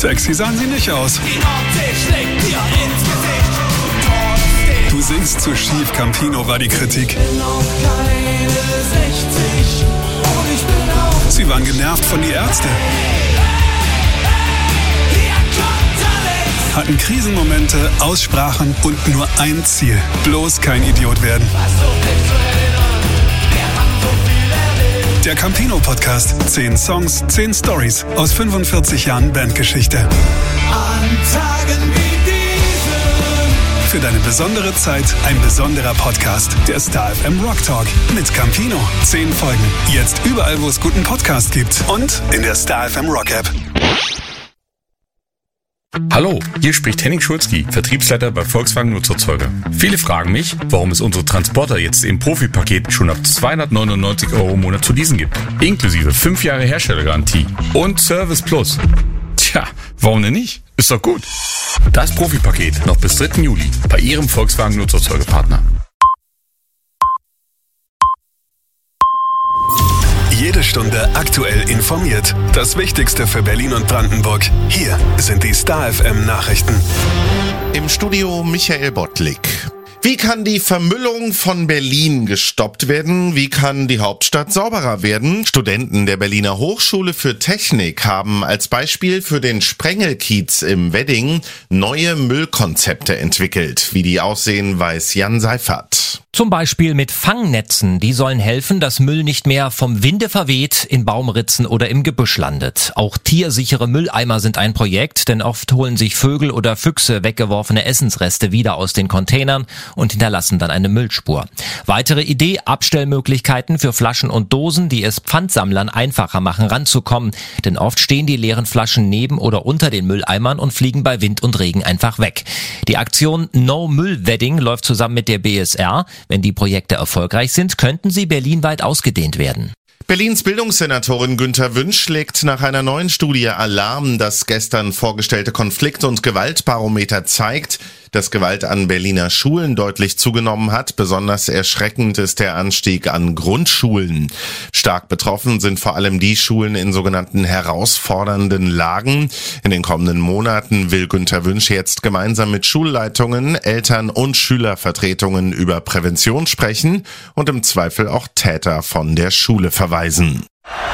Sexy sahen sie nicht aus. Die Nordsee schlägt dir ins Gesicht. Du singst zu schief, Campino, war die Kritik. Ich bin auch keine 60 und ich bin auch... Sie waren genervt von die Ärzte. Hier kommt Alex. Hatten Krisenmomente, Aussprachen und nur ein Ziel. Bloß kein Idiot werden. Versuch dich zu erinnern, wir haben so viel erlebt. Der Campino-Podcast. 10 Songs, 10 Stories aus 45 Jahren Bandgeschichte. An Tagen wie diesen. Für deine besondere Zeit ein besonderer Podcast. Der Star FM Rock Talk mit Campino. 10 Folgen. Jetzt überall, wo es guten Podcast gibt. Und in der Star FM Rock App. Hallo, hier spricht Henning Schulzki, Vertriebsleiter bei Volkswagen Nutzerzeuger. Viele fragen mich, warum es unsere Transporter jetzt im Profipaket schon ab 299 € im Monat zu leasen gibt. Inklusive 5 Jahre Herstellergarantie und Service Plus. Tja, warum denn nicht? Ist doch gut. Das Profipaket noch bis 3. Juli bei Ihrem Volkswagen Nutzerzeugerpartner. Jede Stunde aktuell informiert. Das Wichtigste für Berlin und Brandenburg. Hier sind die Star FM Nachrichten. Im Studio Michael Bottlik. Wie kann die Vermüllung von Berlin gestoppt werden? Wie kann die Hauptstadt sauberer werden? Studenten der Berliner Hochschule für Technik haben als Beispiel für den Sprengelkiez im Wedding neue Müllkonzepte entwickelt. Wie die aussehen, weiß Jan Seifert. Zum Beispiel mit Fangnetzen. Die sollen helfen, dass Müll nicht mehr vom Winde verweht, in Baumritzen oder im Gebüsch landet. Auch tiersichere Mülleimer sind ein Projekt, denn oft holen sich Vögel oder Füchse weggeworfene Essensreste wieder aus den Containern und hinterlassen dann eine Müllspur. Weitere Idee, Abstellmöglichkeiten für Flaschen und Dosen, die es Pfandsammlern einfacher machen, ranzukommen. Denn oft stehen die leeren Flaschen neben oder unter den Mülleimern und fliegen bei Wind und Regen einfach weg. Die Aktion No Müll Wedding läuft zusammen mit der BSR. Wenn die Projekte erfolgreich sind, könnten sie berlinweit ausgedehnt werden. Berlins Bildungssenatorin Günther Wünsch schlägt nach einer neuen Studie Alarm. Das gestern vorgestellte Konflikt- und Gewaltbarometer zeigt, dass Gewalt an Berliner Schulen deutlich zugenommen hat. Besonders erschreckend ist der Anstieg an Grundschulen. Stark betroffen sind vor allem die Schulen in sogenannten herausfordernden Lagen. In den kommenden Monaten will Günther Wünsch jetzt gemeinsam mit Schulleitungen, Eltern und Schülervertretungen über Prävention sprechen und im Zweifel auch Täter von der Schule verweisen.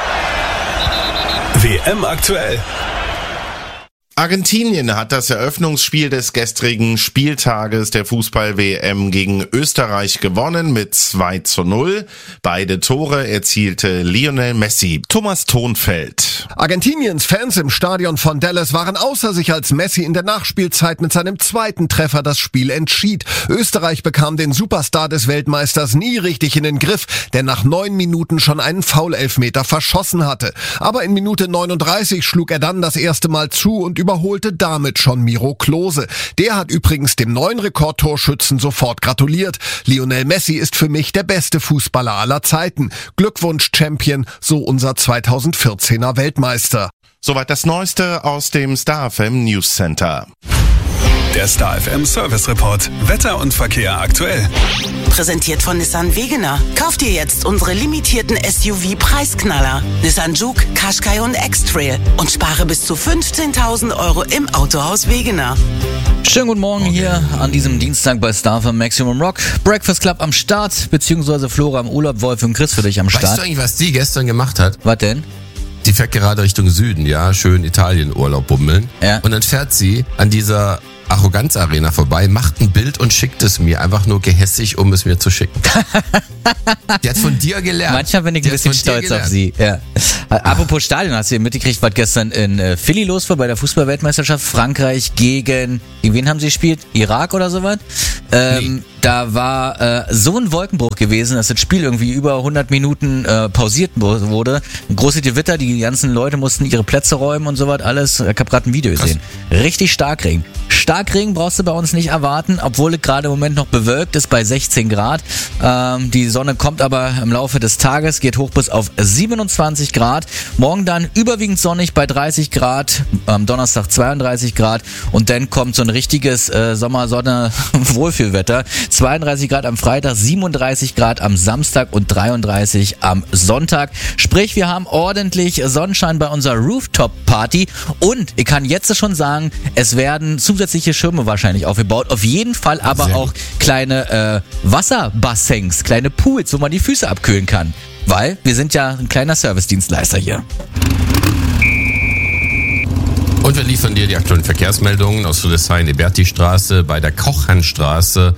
WM aktuell. Argentinien hat das Eröffnungsspiel des gestrigen Spieltages der Fußball-WM gegen Österreich gewonnen mit 2:0. Beide Tore erzielte Lionel Messi. Thomas Thonfeld. Argentiniens Fans im Stadion von Dallas waren außer sich, als Messi in der Nachspielzeit mit seinem zweiten Treffer das Spiel entschied. Österreich bekam den Superstar des Weltmeisters nie richtig in den Griff, der nach 9 Minuten schon einen Foul-Elfmeter verschossen hatte. Aber in Minute 39 schlug er dann das erste Mal zu und überholte damit schon Miro Klose. Der hat übrigens dem neuen Rekordtorschützen sofort gratuliert. Lionel Messi ist für mich der beste Fußballer aller Zeiten. Glückwunsch, Champion, so unser 2014er Weltmeister. Soweit das Neueste aus dem Star FM News Center. Der Star FM Service Report. Wetter und Verkehr aktuell. Präsentiert von Nissan Wegener. Kauft ihr jetzt unsere limitierten SUV-Preisknaller. Nissan Juke, Qashqai und X-Trail. Und spare bis zu 15.000 € im Autohaus Wegener. Schönen guten Morgen hier an diesem Dienstag bei Star FM Maximum Rock. Breakfast Club am Start, beziehungsweise Flora im Urlaub, Wolf und Chris für dich am Start. Weißt du eigentlich, was die gestern gemacht hat? Was denn? Die fährt gerade Richtung Süden, ja, schön Italien-Urlaub bummeln. Ja. Und dann fährt sie an dieser Arroganz-Arena vorbei, macht ein Bild und schickt es mir. Einfach nur gehässig, um es mir zu schicken. Die hat von dir gelernt. Manchmal bin ich ein bisschen stolz auf sie. Ja. Apropos Stadion, hast du mitgekriegt, was gestern in Philly los war bei der Fußball-Weltmeisterschaft? Frankreich gegen wen haben sie gespielt? Irak oder sowas? Nee. Da war so ein Wolkenbruch gewesen, dass das Spiel irgendwie über 100 Minuten pausiert wurde. Ein großes Gewitter, die ganzen Leute mussten ihre Plätze räumen und sowas, alles. Ich habe gerade ein Video gesehen. Richtig Starkregen. Starkregen brauchst du bei uns nicht erwarten, obwohl es gerade im Moment noch bewölkt ist bei 16 Grad. Die Sonne kommt aber im Laufe des Tages, geht hoch bis auf 27 Grad. Morgen dann überwiegend sonnig bei 30 Grad, am Donnerstag 32 Grad und dann kommt so ein richtiges Sommer-Sonne-Wohlfühlwetter. 32 Grad am Freitag, 37 Grad am Samstag und 33 am Sonntag. Sprich, wir haben ordentlich Sonnenschein bei unserer Rooftop-Party und ich kann jetzt schon sagen, es werden zusätzliche Schirme wahrscheinlich aufgebaut. Auf jeden Fall aber Sehr auch gut. kleine Wasserbassins, kleine Pools, wo man die Füße abkühlen kann. Weil wir sind ja ein kleiner Servicedienstleister hier. Und wir liefern dir die aktuellen Verkehrsmeldungen aus Friedrichshain-Eberti-Straße bei der Kochhansstraße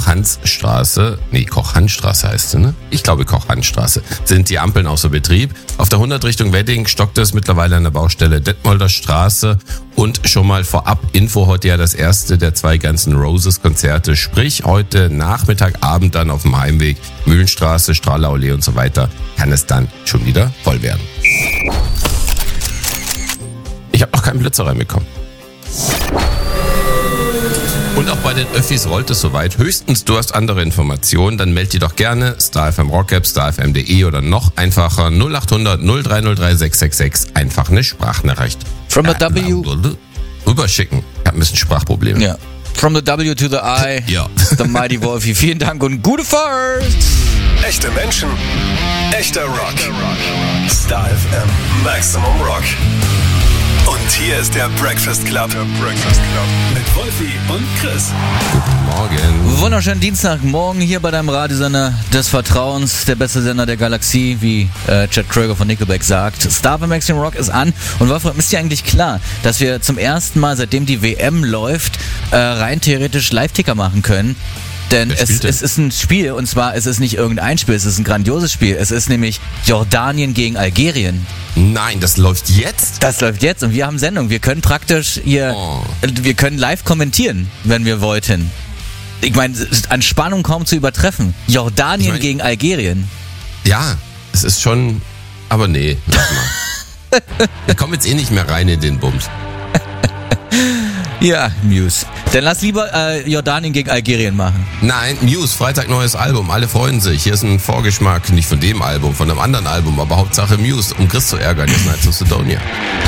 heißt sie, ne? Ich glaube Kochhansstraße. Sind die Ampeln außer Betrieb. Auf der 100 Richtung Wedding stockt es mittlerweile an der Baustelle Detmolder Straße. Und schon mal vorab Info, heute ja das erste der 2 ganzen Roses-Konzerte. Sprich, heute Nachmittag, Abend dann auf dem Heimweg, Mühlenstraße, Strahlallee und so weiter, kann es dann schon wieder voll werden. Ich habe noch keinen Blitzer reinbekommen. Und auch bei den Öffis rollt es soweit. Höchstens du hast andere Informationen, dann meld dir doch gerne StarFM Rock-App, starfm.de oder noch einfacher 0800 0303 666. Einfach eine Sprachnachricht. From the W. Rüberschicken. Ich habe ein bisschen Sprachprobleme. Ja. From the W to the I. Ja. The Mighty Wolfie. Vielen Dank und gute Fahrt. Echte Menschen, echter Rock. Star FM, Maximum Rock. Und hier ist der Breakfast Club. Mit Wolfi und Chris. Morgen. Wunderschönen Dienstagmorgen hier bei deinem Radiosender des Vertrauens, der beste Sender der Galaxie, wie Chad Kroeger von Nickelback sagt. Star FM Maximum Rock ist an. Und Wolfram, ist dir eigentlich klar, dass wir zum ersten Mal, seitdem die WM läuft, rein theoretisch Live-Ticker machen können? Denn es ist ein Spiel, und zwar es ist nicht irgendein Spiel, es ist ein grandioses Spiel. Es ist nämlich Jordanien gegen Algerien. Nein, das läuft jetzt? Das läuft jetzt und wir haben Sendung. Wir können praktisch hier, wir können live kommentieren, wenn wir wollten. Ich meine, an Spannung kaum zu übertreffen. Jordanien gegen Algerien. Ja, es ist schon, aber nee, lass mal. Ich komme jetzt eh nicht mehr rein in den Bums. Ja, Muse. Dann lass lieber Jordanien gegen Algerien machen. Nein, Muse, Freitag neues Album, alle freuen sich. Hier ist ein Vorgeschmack, nicht von dem Album, von einem anderen Album, aber Hauptsache Muse, um Chris zu ärgern, jetzt Nights of Sidonia.